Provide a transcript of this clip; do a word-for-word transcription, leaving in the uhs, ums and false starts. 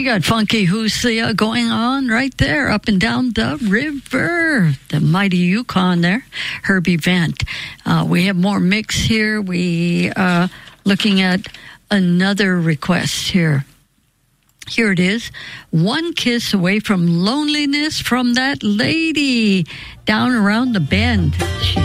You got Funky Hoosia going on right there, up and down the river. The mighty Yukon there. Herbie Vent. Uh, we have more mix here. We uh looking at another request here. Here it is. One kiss away from loneliness from that lady down around the bend. She